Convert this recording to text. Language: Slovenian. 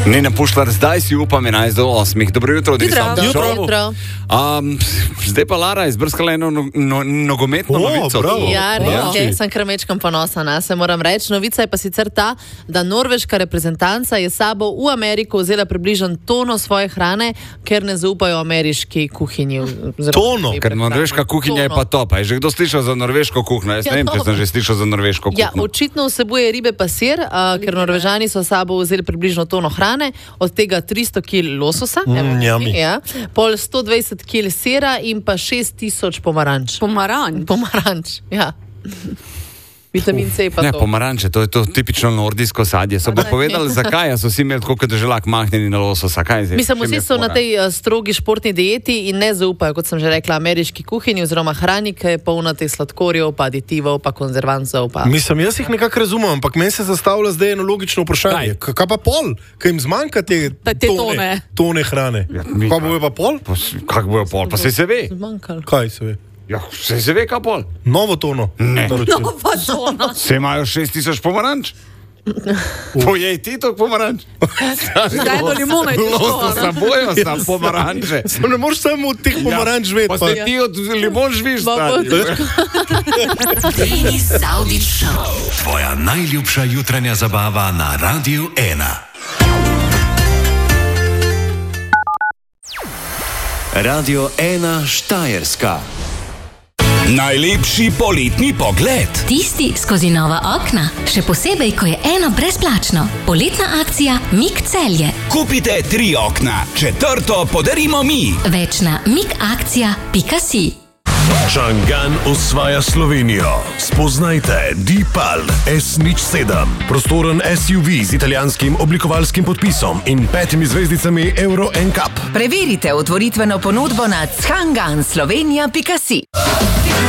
Nina Pušlar, zdaj si upam 11 do 8. Dobro jutro, Jutro. Zdaj pa Lara izbrskala eno nogometno novico. Sem krmečkom ponosna, se moram reči. Novica je pa sicer ta, da norveška reprezentanca je sabo v Ameriko vzela približno tono svoje hrane, ker ne zaupajo ameriški kuhinji. Tono? Ker norveška kuhinja je pa top. Je že kdo slišal za norveško kuhnjo? Jaz ne vem, če sem že slišal za norveško kuhnjo. Ja, očitno vsebuje ribe pa sir, ker Norvežani so sabo vzeli približno tono hrane, od tega 300 kg lososa, pol 120 kg sira in pa 6000 pomaranč. Pomaranč, ja. Vitamin C pa to. Ne, pomaranče, to je to tipično nordijsko sadje. So pa povedali, zakaj so vsi imeli tako, kot drželak mahnjeni na lososa. Mislim, vsi so na tej strogi športni dieti in ne zaupajo, kot sem že rekla, ameriški kuhinji oziroma hrani, ki je polna teh sladkorjev, pa aditivov, pa konzervancov. Mislim, jaz jih nekako razumem, ampak meni se zastavlja zdaj eno logično vprašanje. Kaj pa pol? Kaj jim zmanjka te tone hrane? Kaj bojo pa pol? Kaj bojo pol? Pa se ve. Kaj se ve? Ja, se ve kaj pol? Novo tono. Ne. Nova tona. Se imajo 6000 pomaranč? Pojej ti to pomaranč? Zdaj do limona je to. Lososa bojo sam pomaranče. Ne moreš samo od teh pomaranč živeti. Pa se ti od limon živiš, stari. Denis Saudić Show. Tvoja najljubša jutranja zabava na Radiu 1. Radio 1 Štajerska. Najlepši poletni pogled. Tisti skozi nova okna, še posebej, ko je eno brezplačno. Poletna akcija Mik Celje. Kupite 3 okna, 4. podarimo mi. Več na mikakcija.si. Čangan osvaja Slovenijo. Spoznajte Deepal S07. Prostoren SUV z italijanskim oblikovalskim podpisom in 5 zvezdicami Euro NCAP. Preverite otvoritveno ponudbo na changanslovenia.si.